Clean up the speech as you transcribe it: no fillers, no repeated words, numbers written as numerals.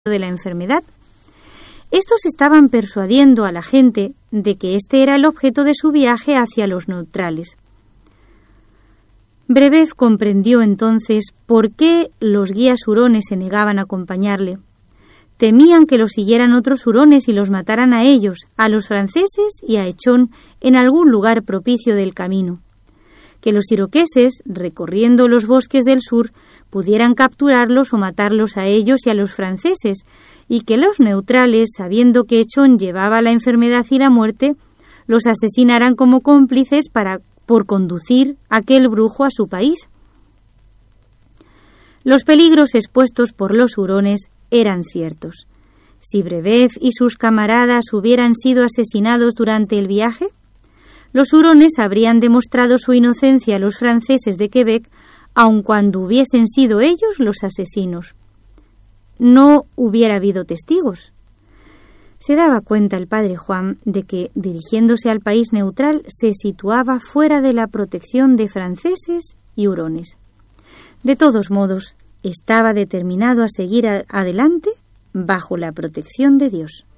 de la enfermedad. Estos estaban persuadiendo a la gente de que este era el objeto de su viaje hacia los neutrales. Brebev comprendió entonces por qué los guías hurones se negaban a acompañarle. Temían que los siguieran otros hurones y los mataran a ellos, a los franceses y a Echón en algún lugar propicio del camino. Que los iroqueses, recorriendo los bosques del sur, pudieran capturarlos o matarlos a ellos y a los franceses, y que los neutrales, sabiendo que Echón llevaba la enfermedad y la muerte, los asesinaran como cómplices por conducir a aquel brujo a su país. Los peligros expuestos por los hurones eran ciertos. Si Brebev y sus camaradas hubieran sido asesinados durante el viaje, los hurones habrían demostrado su inocencia a los franceses de Quebec, aun cuando hubiesen sido ellos los asesinos. No hubiera habido testigos. Se daba cuenta el padre Juan de que, dirigiéndose al país neutral, se situaba fuera de la protección de franceses y hurones. De todos modos, estaba determinado a seguir adelante bajo la protección de Dios.